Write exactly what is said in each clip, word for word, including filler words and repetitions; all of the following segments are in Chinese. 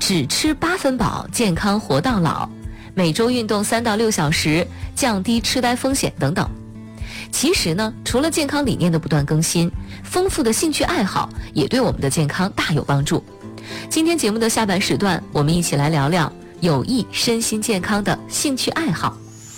只吃八分饱，健康活到老，每周运动三到六小时，降低痴呆风险等等。其实呢，除了健康理念的不断更新，丰富的兴趣爱好也对我们的健康大有帮助。今天节目的下半时段，我们一起来聊聊有益身心健康的兴趣爱好。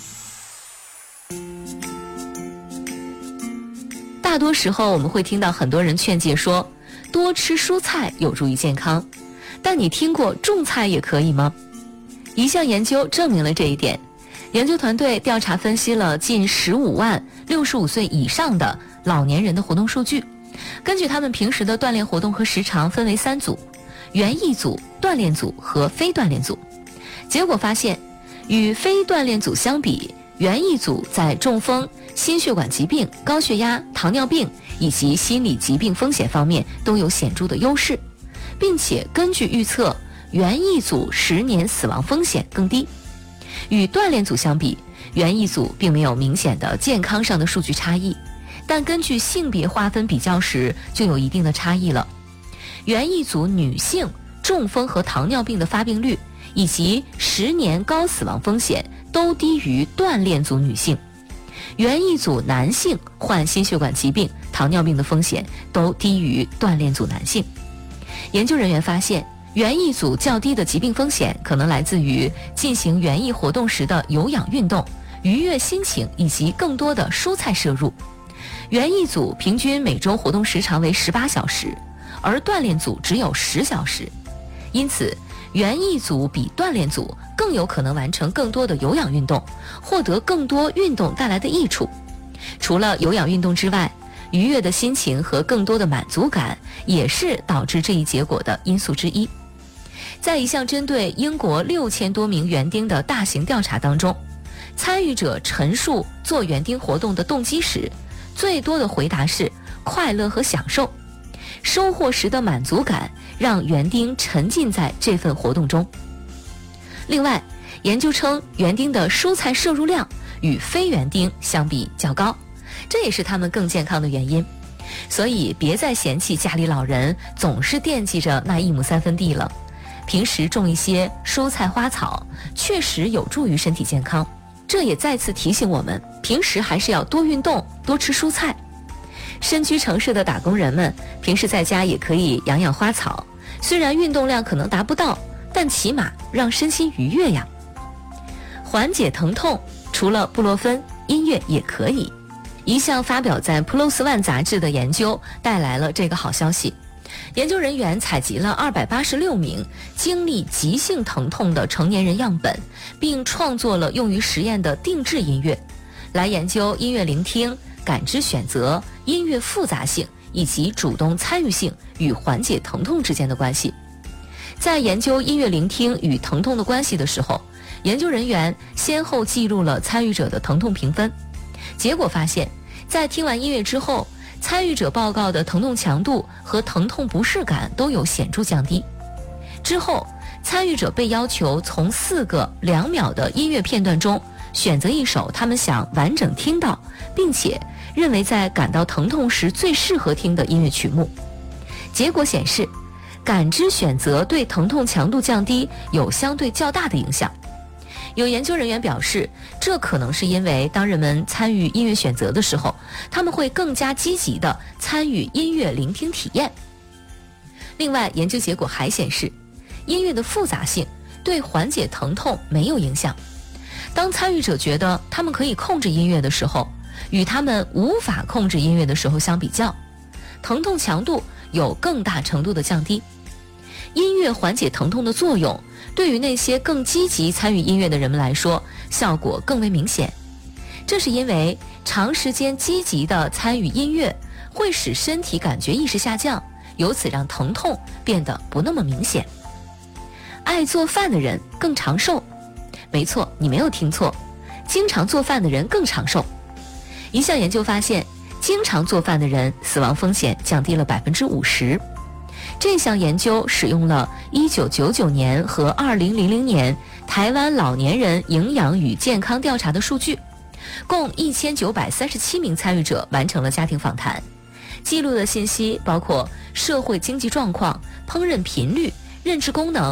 大多时候我们会听到很多人劝诫说，多吃蔬菜有助于健康，但你听过种菜也可以吗？一项研究证明了这一点。研究团队调查分析了近十五万六十五岁以上的老年人的活动数据，根据他们平时的锻炼活动和时长分为三组，园艺组、锻炼组和非锻炼组。结果发现，与非锻炼组相比，园艺组在中风、心血管疾病、高血压、糖尿病以及心理疾病风险方面都有显著的优势，并且根据预测，园艺组十年死亡风险更低。与锻炼组相比，园艺组并没有明显的健康上的数据差异，但根据性别划分比较时就有一定的差异了。园艺组女性中风和糖尿病的发病率以及十年高死亡风险都低于锻炼组女性，园艺组男性患心血管疾病、糖尿病的风险都低于锻炼组男性。研究人员发现，园艺组较低的疾病风险可能来自于进行园艺活动时的有氧运动、愉悦心情以及更多的蔬菜摄入。园艺组平均每周活动时长为十八小时，而锻炼组只有十小时。因此，园艺组比锻炼组更有可能完成更多的有氧运动，获得更多运动带来的益处。除了有氧运动之外，愉悦的心情和更多的满足感也是导致这一结果的因素之一。在一项针对英国六千多名园丁的大型调查当中，参与者陈述做园丁活动的动机时，最多的回答是快乐和享受。收获时的满足感让园丁沉浸在这份活动中。另外，研究称园丁的蔬菜摄入量与非园丁相比较高，这也是他们更健康的原因。所以别再嫌弃家里老人总是惦记着那一亩三分地了，平时种一些蔬菜花草确实有助于身体健康。这也再次提醒我们，平时还是要多运动，多吃蔬菜。身居城市的打工人们平时在家也可以养养花草，虽然运动量可能达不到，但起码让身心愉悦呀。缓解疼痛除了布洛芬，音乐也可以。一项发表在 P L O S ONE 杂志的研究带来了这个好消息。研究人员采集了二百八十六名经历急性疼痛的成年人样本，并创作了用于实验的定制音乐，来研究音乐聆听、感知选择、音乐复杂性以及主动参与性与缓解疼痛之间的关系。在研究音乐聆听与疼痛的关系的时候，研究人员先后记录了参与者的疼痛评分。结果发现，在听完音乐之后，参与者报告的疼痛强度和疼痛不适感都有显著降低。之后，参与者被要求从四个两秒的音乐片段中选择一首他们想完整听到，并且认为在感到疼痛时最适合听的音乐曲目。结果显示，感知选择对疼痛强度降低有相对较大的影响。有研究人员表示，这可能是因为当人们参与音乐选择的时候，他们会更加积极地参与音乐聆听体验。另外，研究结果还显示，音乐的复杂性对缓解疼痛没有影响。当参与者觉得他们可以控制音乐的时候，与他们无法控制音乐的时候相比较，疼痛强度有更大程度的降低。音乐缓解疼痛的作用，对于那些更积极参与音乐的人们来说，效果更为明显。这是因为长时间积极的参与音乐会使身体感觉意识下降，由此让疼痛变得不那么明显。爱做饭的人更长寿。没错，你没有听错，经常做饭的人更长寿。一项研究发现，经常做饭的人死亡风险降低了百分之五十。这项研究使用了一九九九年和二零零零年台湾老年人营养与健康调查的数据，共一千九百三十七名参与者完成了家庭访谈，记录的信息包括社会经济状况、烹饪频率、认知功能、